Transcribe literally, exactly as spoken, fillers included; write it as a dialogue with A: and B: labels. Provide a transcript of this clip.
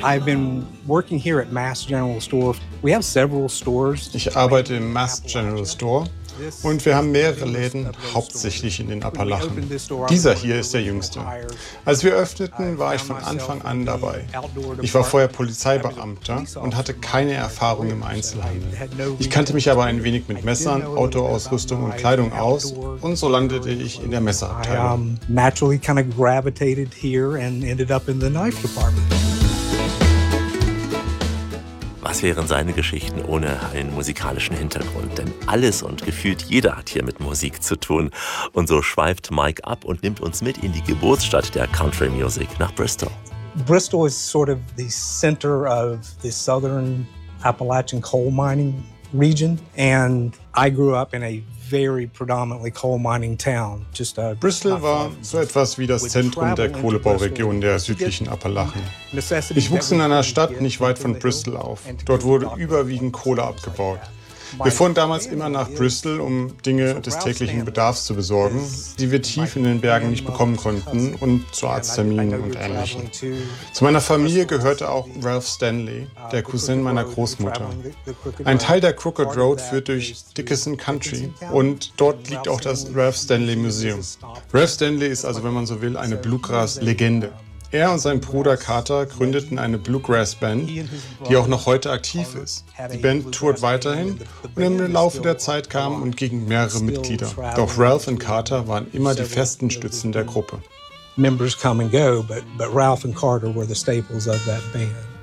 A: I've been working here at Mass General Store. We have several stores.
B: Ich arbeite im Mass General Store und wir haben mehrere Läden, hauptsächlich in den Appalachen. Dieser hier ist der jüngste. Als wir öffneten, war ich von Anfang an dabei. Ich war vorher Polizeibeamter und hatte keine Erfahrung im Einzelhandel. Ich kannte mich aber ein wenig mit Messern, Outdoor-Ausrüstung und Kleidung aus und so landete ich in der Messerabteilung.
A: I naturally kind of gravitated here and ended up in the knife department.
C: Was wären seine Geschichten ohne einen musikalischen Hintergrund? Denn alles und gefühlt jeder hat hier mit Musik zu tun. Und so schweift Mike ab und nimmt uns mit in die Geburtsstadt der Country Music, nach Bristol.
A: Bristol is sort of the center of the southern Appalachian coal mining region. And I grew up in a very predominantly coal mining town. Just a
B: Bristol war so etwas wie das Zentrum der Kohlebauregion der südlichen Appalachen. Ich wuchs in einer Stadt nicht weit von Bristol auf. Dort wurde überwiegend Kohle abgebaut. Wir fuhren damals immer nach Bristol, um Dinge des täglichen Bedarfs zu besorgen, die wir tief in den Bergen nicht bekommen konnten, und zu Arztterminen und Ähnlichem. Zu meiner Familie gehörte auch Ralph Stanley, der Cousin meiner Großmutter. Ein Teil der Crooked Road führt durch Dickinson Country und dort liegt auch das Ralph Stanley Museum. Ralph Stanley ist also, wenn man so will, eine Bluegrass-Legende. Er und sein Bruder Carter gründeten eine Bluegrass-Band, die auch noch heute aktiv ist. Die Band tourt weiterhin und im Laufe der Zeit kamen und gingen mehrere Mitglieder. Doch Ralph und Carter waren immer die festen Stützen der Gruppe.
A: Members come and go, but, but Ralph and Carter were the staples of that band.